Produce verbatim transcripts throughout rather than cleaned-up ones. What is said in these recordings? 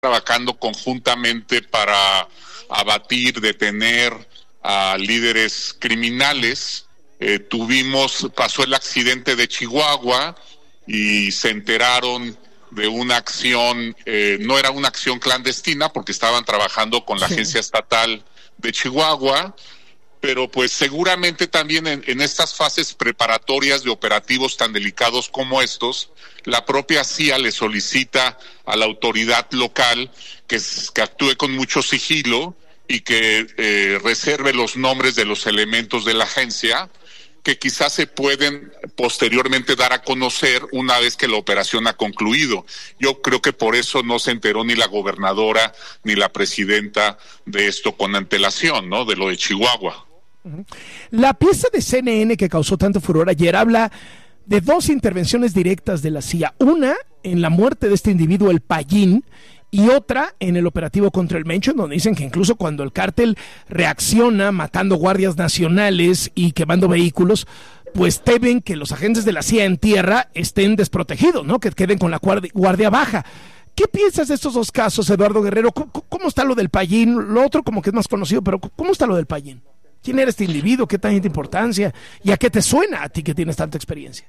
trabajando conjuntamente para abatir, detener a líderes criminales. Eh, tuvimos, pasó el accidente de Chihuahua y se enteraron de una acción, eh, no era una acción clandestina porque estaban trabajando con la sí. Agencia Estatal de Chihuahua, pero pues seguramente también en, en estas fases preparatorias de operativos tan delicados como estos, la propia C I A le solicita a la autoridad local que, que actúe con mucho sigilo y que eh, reserve los nombres de los elementos de la agencia, que quizás se pueden posteriormente dar a conocer una vez que la operación ha concluido. Yo creo que por eso no se enteró ni la gobernadora ni la presidenta de esto con antelación, ¿no? De lo de Chihuahua. La pieza de C N N que causó tanto furor ayer habla de dos intervenciones directas de la C I A. Una en la muerte de este individuo, el Payín, y otra en el operativo contra el Mencho, donde dicen que incluso cuando el cártel reacciona matando guardias nacionales y quemando vehículos, pues temen que los agentes de la C I A en tierra estén desprotegidos, ¿no? Que queden con la guardia, guardia baja. ¿Qué piensas de estos dos casos, Eduardo Guerrero? ¿Cómo, cómo está lo del Payín? Lo otro como que es más conocido, pero ¿cómo está lo del Payín? ¿Quién era este individuo? ¿Qué tanta importancia? ¿Y a qué te suena a ti que tienes tanta experiencia?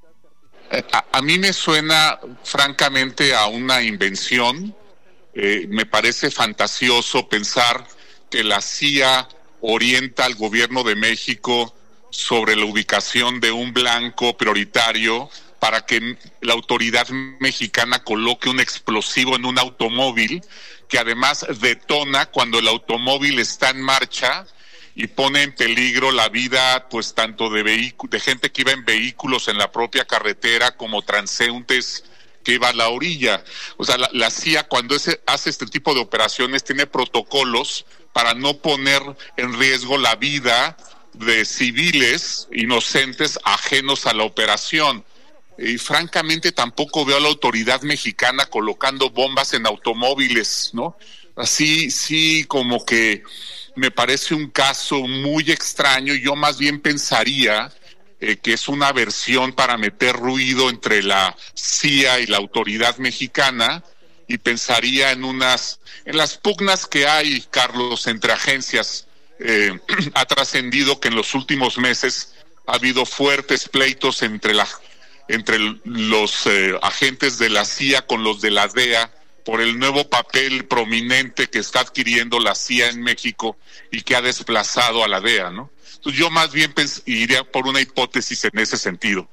A, a mí me suena francamente a una invención. Eh, me parece fantasioso pensar que la C I A orienta al gobierno de México sobre la ubicación de un blanco prioritario para que la autoridad mexicana coloque un explosivo en un automóvil que además detona cuando el automóvil está en marcha y pone en peligro la vida, pues tanto de vehículos, de gente que iba en vehículos en la propia carretera como transeúntes que iba a la orilla. O sea, la, la C I A cuando ese, hace este tipo de operaciones tiene protocolos para no poner en riesgo la vida de civiles inocentes ajenos a la operación. Y francamente tampoco veo a la autoridad mexicana colocando bombas en automóviles, ¿no? Así, sí, como que me parece un caso muy extraño. Yo más bien pensaría Eh, que es una versión para meter ruido entre la C I A y la autoridad mexicana, y pensaría en unas, en las pugnas que hay, Carlos, entre agencias. Eh, ha trascendido que en los últimos meses ha habido fuertes pleitos entre la, entre los eh, agentes de la C I A con los de la D E A por el nuevo papel prominente que está adquiriendo la C I A en México y que ha desplazado a la D E A, ¿no? Yo más bien pens- iría por una hipótesis en ese sentido.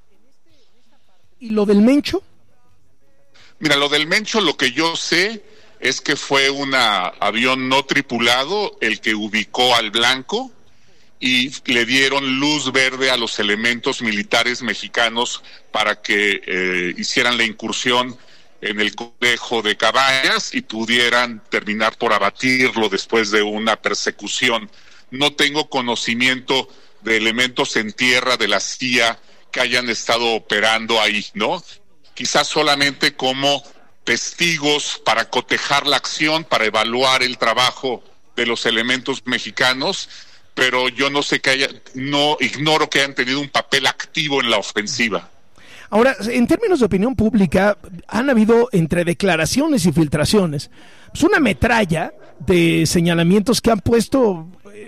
¿Y lo del Mencho? Mira, lo del Mencho, lo que yo sé es que fue un avión no tripulado el que ubicó al blanco y le dieron luz verde a los elementos militares mexicanos para que eh, hicieran la incursión en el Conejo de Cabañas y pudieran terminar por abatirlo después de una persecución. No tengo conocimiento de elementos en tierra de la C I A que hayan estado operando ahí, ¿no? Quizás solamente como testigos para cotejar la acción, para evaluar el trabajo de los elementos mexicanos, pero yo no sé que haya, no ignoro que hayan tenido un papel activo en la ofensiva. Ahora, en términos de opinión pública, han habido entre declaraciones y filtraciones, pues una metralla de señalamientos que han puesto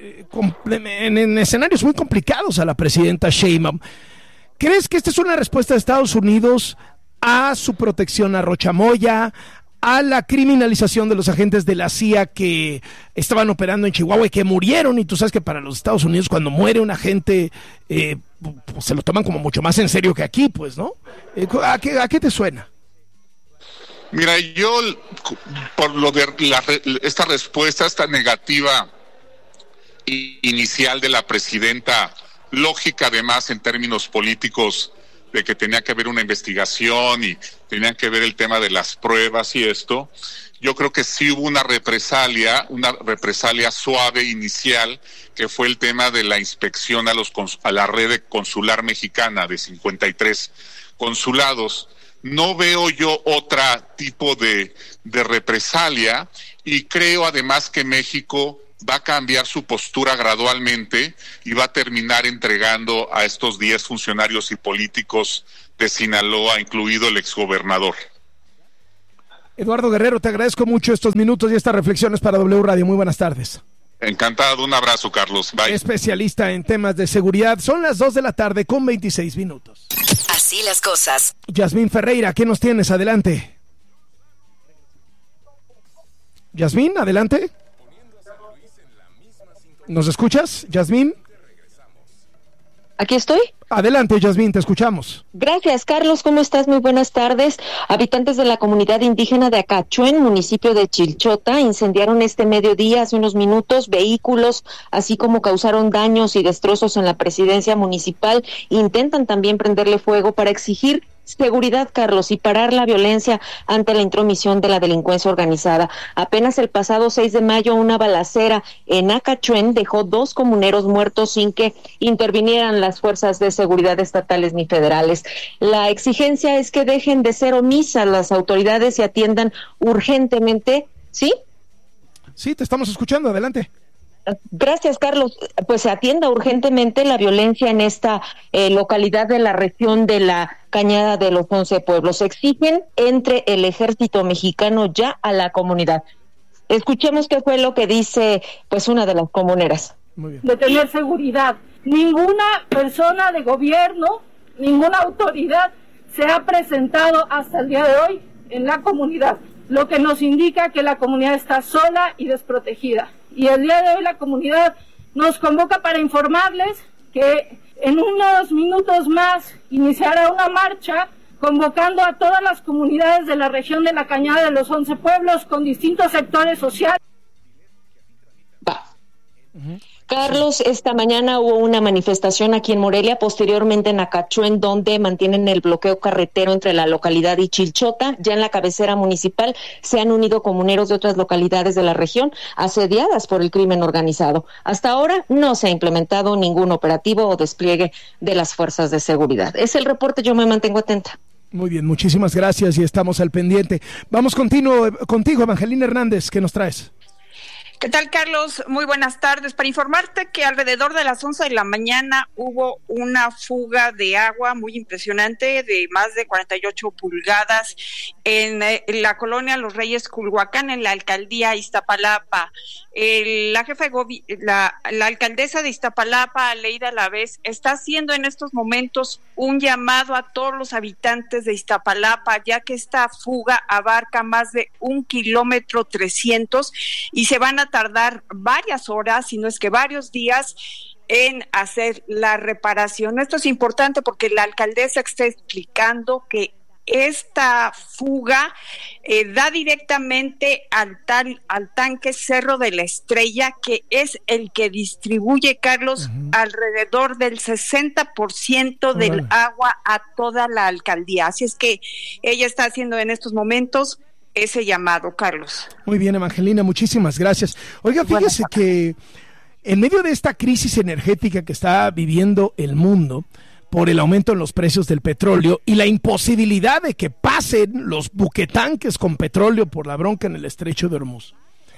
En, en escenarios muy complicados a la presidenta Sheinbaum. ¿Crees que esta es una respuesta de Estados Unidos a su protección a Rocha Moya, a la criminalización de los agentes de la C I A que estaban operando en Chihuahua y que murieron? Y tú sabes que para los Estados Unidos cuando muere un agente eh, pues se lo toman como mucho más en serio que aquí, pues, ¿no? Eh, ¿a, qué, ¿A qué te suena? Mira, yo por lo de la, esta respuesta, esta negativa inicial de la presidenta, lógica además en términos políticos, de que tenía que haber una investigación y tenían que ver el tema de las pruebas y esto, yo creo que sí hubo una represalia, una represalia suave inicial, que fue el tema de la inspección a los a la red consular mexicana de cincuenta y tres consulados. No veo yo otro tipo de, de represalia, y creo además que México va a cambiar su postura gradualmente y va a terminar entregando a estos diez funcionarios y políticos de Sinaloa, incluido el exgobernador. Eduardo Guerrero, te agradezco mucho estos minutos y estas reflexiones para W Radio. Muy buenas tardes. Encantado, un abrazo, Carlos. Bye. Especialista en temas de seguridad. Son las dos de la tarde con veintiséis minutos. Así las cosas. Yasmín Ferreira, ¿qué nos tienes? Adelante. Yasmín, adelante. ¿Nos escuchas, Yasmín? Aquí estoy. Adelante, Yasmín, te escuchamos. Gracias, Carlos. ¿Cómo estás? Muy buenas tardes. Habitantes de la comunidad indígena de Acachuén, municipio de Chilchota, incendiaron este mediodía, hace unos minutos, vehículos, así como causaron daños y destrozos en la presidencia municipal. Intentan también prenderle fuego para exigir seguridad, Carlos, y parar la violencia ante la intromisión de la delincuencia organizada. Apenas el pasado seis de mayo, una balacera en Acachuén dejó dos comuneros muertos sin que intervinieran las fuerzas de seguridad estatales ni federales. La exigencia es que dejen de ser omisas las autoridades y atiendan urgentemente, ¿sí? Sí, te estamos escuchando, adelante. Gracias, Carlos. Pues se atienda urgentemente la violencia en esta eh, localidad de la región de la Cañada de los Once Pueblos. Exigen entre el ejército mexicano ya a la comunidad. Escuchemos qué fue lo que dice pues una de las comuneras. Muy bien. De tener seguridad. Ninguna persona de gobierno, ninguna autoridad se ha presentado hasta el día de hoy en la comunidad, lo que nos indica que la comunidad está sola y desprotegida. Y el día de hoy la comunidad nos convoca para informarles que en unos minutos más iniciará una marcha convocando a todas las comunidades de la región de la Cañada de los Once Pueblos con distintos sectores sociales. Va. Uh-huh. Carlos, esta mañana hubo una manifestación aquí en Morelia, posteriormente en Acachuén, donde mantienen el bloqueo carretero entre la localidad y Chilchota. Ya en la cabecera municipal se han unido comuneros de otras localidades de la región asediadas por el crimen organizado. Hasta ahora no se ha implementado ningún operativo o despliegue de las fuerzas de seguridad. Es el reporte, yo me mantengo atenta. Muy bien, muchísimas gracias y estamos al pendiente. Vamos continuo, contigo, Evangelina Hernández, ¿qué nos traes? ¿Qué tal, Carlos? Muy buenas tardes. Para informarte que alrededor de las once de la mañana hubo una fuga de agua muy impresionante de más de cuarenta y ocho pulgadas en, en la colonia Los Reyes Culhuacán, en la alcaldía Iztapalapa. El, la jefa de gobi- la, la alcaldesa de Iztapalapa, Aleida Alavés, está haciendo en estos momentos un llamado a todos los habitantes de Iztapalapa, ya que esta fuga abarca más de un kilómetro trescientos y se van a tardar varias horas, si no es que varios días, en hacer la reparación. Esto es importante porque la alcaldesa está explicando que esta fuga eh, da directamente al, tal, al tanque Cerro de la Estrella, que es el que distribuye, Carlos, uh-huh. alrededor del sesenta por ciento del uh-huh. agua a toda la alcaldía. Así es que ella está haciendo en estos momentos ese llamado, Carlos. Muy bien, Evangelina, muchísimas gracias. Oiga, fíjese que en medio de esta crisis energética que está viviendo el mundo por el aumento en los precios del petróleo y la imposibilidad de que pasen los buquetanques con petróleo por la bronca en el estrecho de Hormuz,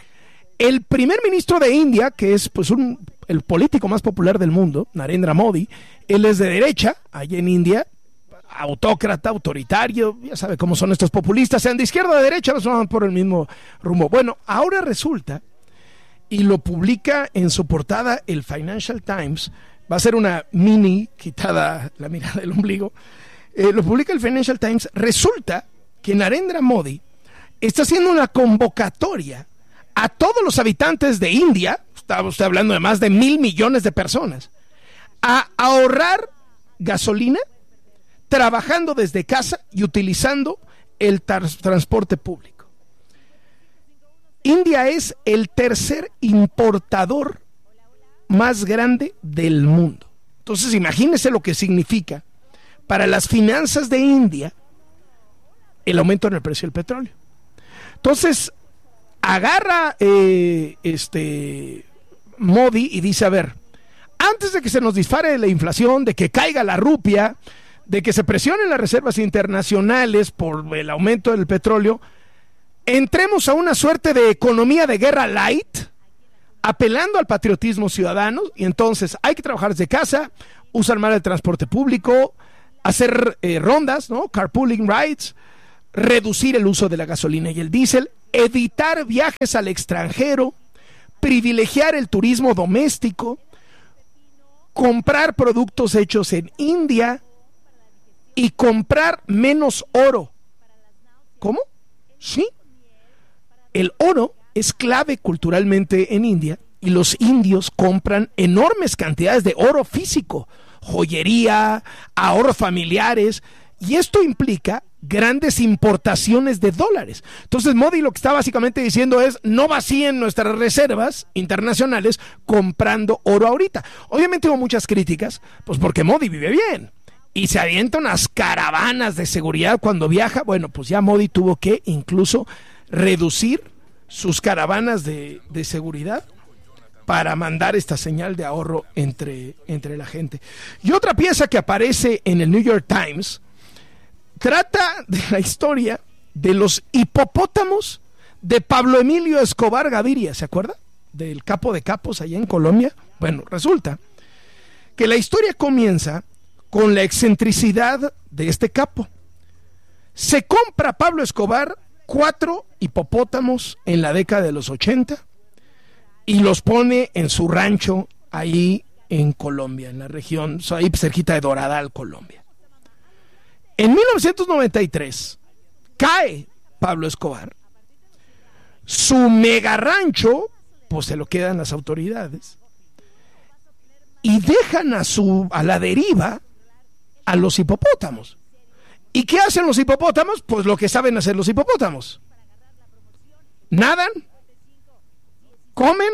el primer ministro de India, que es pues un, el político más popular del mundo, Narendra Modi, él es de derecha, allá en India, autócrata, autoritario, ya sabe cómo son estos populistas, sean de izquierda o de derecha, no van por el mismo rumbo. Bueno, ahora resulta, y lo publica en su portada el Financial Times, va a ser una mini quitada la mirada del ombligo, eh, lo publica el Financial Times, resulta que Narendra Modi está haciendo una convocatoria a todos los habitantes de India, está usted hablando de más de mil millones de personas, a ahorrar gasolina, trabajando desde casa y utilizando el tar- transporte público. India es el tercer importador más grande del mundo. Entonces, imagínese lo que significa para las finanzas de India el aumento en el precio del petróleo. Entonces, agarra eh, este Modi y dice, a ver, antes de que se nos dispare la inflación, de que caiga la rupia, de que se presionen las reservas internacionales por el aumento del petróleo, entremos a una suerte de economía de guerra light, apelando al patriotismo ciudadano, y entonces hay que trabajar desde casa, usar más el transporte público, hacer eh, rondas, ¿no? Carpooling rides, reducir el uso de la gasolina y el diésel, evitar viajes al extranjero, privilegiar el turismo doméstico, comprar productos hechos en India y comprar menos oro. ¿Cómo? Sí. El oro es clave culturalmente en India y los indios compran enormes cantidades de oro físico, joyería, ahorros familiares, y esto implica grandes importaciones de dólares. Entonces Modi lo que está básicamente diciendo es: no vacíen nuestras reservas internacionales comprando oro ahorita. Obviamente hubo muchas críticas, pues porque Modi vive bien y se avienta unas caravanas de seguridad cuando viaja. Bueno, pues ya Modi tuvo que incluso reducir sus caravanas de, de seguridad para mandar esta señal de ahorro entre, entre la gente. Y otra pieza que aparece en el New York Times trata de la historia de los hipopótamos de Pablo Emilio Escobar Gaviria. ¿Se acuerda? Del capo de capos allá en Colombia. Bueno, resulta que la historia comienza con la excentricidad de este capo. Se compra Pablo Escobar cuatro hipopótamos en la década de los ochenta y los pone en su rancho ahí en Colombia, en la región, ahí cerquita de Doradal, Colombia. En mil novecientos noventa y tres cae Pablo Escobar, su mega rancho pues se lo quedan las autoridades y dejan a su a la deriva a los hipopótamos. ¿Y qué hacen los hipopótamos? Pues lo que saben hacer los hipopótamos: nadan, comen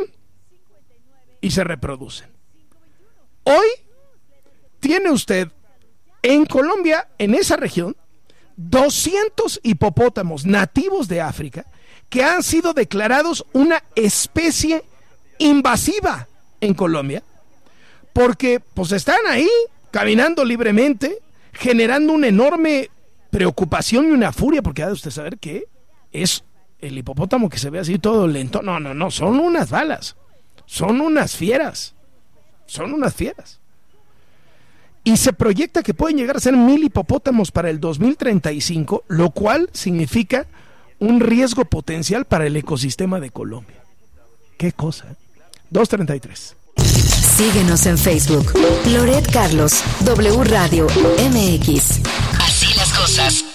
y se reproducen. Hoy tiene usted en Colombia, en esa región, doscientos hipopótamos nativos de África que han sido declarados una especie invasiva en Colombia, porque pues están ahí caminando libremente, generando una enorme preocupación y una furia, porque ha de usted saber que es el hipopótamo que se ve así todo lento. No, no, no, son unas balas, son unas fieras, son unas fieras. Y se proyecta que pueden llegar a ser mil hipopótamos para el dos mil treinta y cinco, lo cual significa un riesgo potencial para el ecosistema de Colombia. ¿Qué cosa? dos treinta y tres. Síguenos en Facebook. Loret Carlos, W Radio M X. Así las cosas.